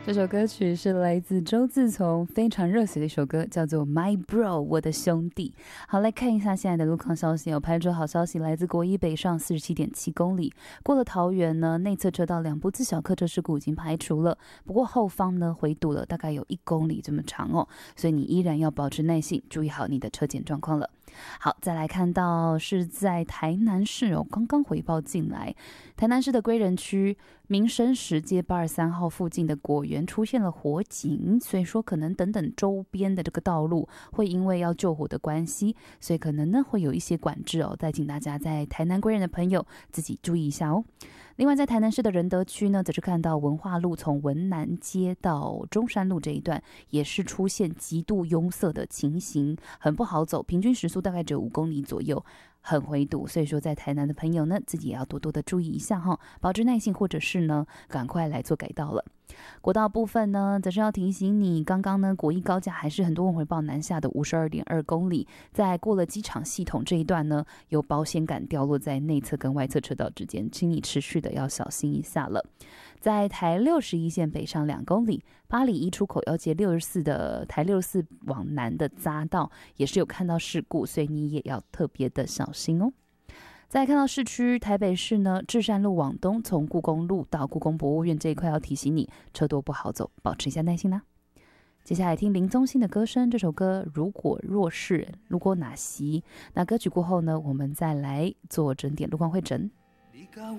这首歌曲是来自周自从，非常热血的一首歌，叫做 My Bro 我的兄弟。好，来看一下现在的路况消息，有排除好消息，来自国一北上 47.7 公里，过了桃园呢，内侧车道2部自小客车事故已经排除了，不过后方呢回堵了大概有1公里这么长哦，所以你依然要保持耐性，注意好你的车检状况了。好，再来看到是在台南市哦，刚刚回报进来，台南市的归仁区民生时街83号附近的果园出现了火警，所以说可能等等周边的这个道路会因为要救火的关系，所以可能呢会有一些管制哦，再请大家在台南归仁的朋友自己注意一下哦。另外在台南市的仁德区呢，则是看到文化路从文南街到中山路这一段也是出现极度拥塞的情形，很不好走，平均时速大概只有5公里左右，很回堵，所以说在台南的朋友呢，自己也要多多的注意一下哈，保持耐性，或者是呢赶快来做改道了。国道部分呢，则是要提醒你，刚刚呢国一高架还是很多人回报南下的52.2公里，在过了机场系统这一段呢，有保险杆掉落在内侧跟外侧车道之间，请你持续的要小心一下了。在台61线北上2公里，八里一出口要接64的台64往南的匝道也是有看到事故，所以你也要特别的小心哦。再看到市区台北市呢，至善路往东从故宫路到故宫博物院这一块要提醒你，车多不好走，保持一下耐心啦。接下来听林宗信的歌声，这首歌如果若是如果哪席，那歌曲过后呢，我们再来做整点路况会诊。